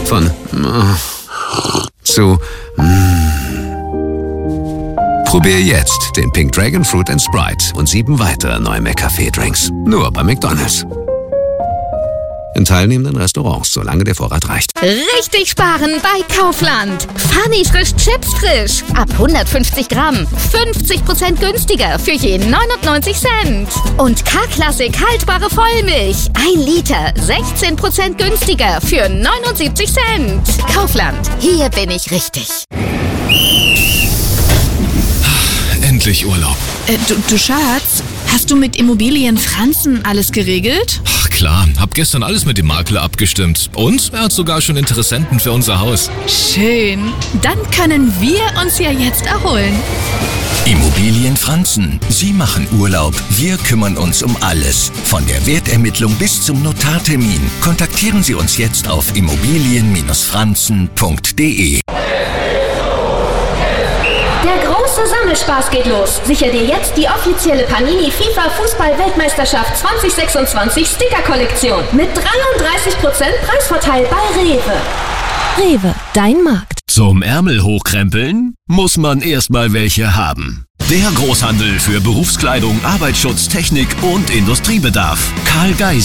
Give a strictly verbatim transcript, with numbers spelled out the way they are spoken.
Von äh, zu mm. Probier jetzt den Pink Dragon Fruit and Sprite und sieben weitere neue McCafé-Drinks. Nur bei McDonald's. In teilnehmenden Restaurants, solange der Vorrat reicht. Richtig sparen bei Kaufland. Funny frisch Chips frisch. Ab hundertfünfzig Gramm. fünfzig Prozent günstiger für je neunundneunzig Cent. Und K-Klassik haltbare Vollmilch. ein Liter. sechzehn Prozent günstiger für neunundsiebzig Cent. Kaufland. Hier bin ich richtig. Endlich Urlaub. Äh, du, du Schatz, hast du mit Immobilien Franzen alles geregelt? Ach klar, hab gestern alles mit dem Makler abgestimmt. Und er hat sogar schon Interessenten für unser Haus. Schön. Dann können wir uns ja jetzt erholen. Immobilien Franzen. Sie machen Urlaub. Wir kümmern uns um alles. Von der Wertermittlung bis zum Notartermin. Kontaktieren Sie uns jetzt auf immobilien franzen punkt de. Der große Sammelspaß geht los. Sicher dir jetzt die offizielle Panini FIFA Fußball-Weltmeisterschaft zwanzig sechsundzwanzig Sticker-Kollektion mit dreiunddreißig Prozent Preisvorteil bei Rewe. Rewe, dein Markt. Zum Ärmel hochkrempeln muss man erstmal welche haben. Der Großhandel für Berufskleidung, Arbeitsschutz, Technik und Industriebedarf. Karl Geisel.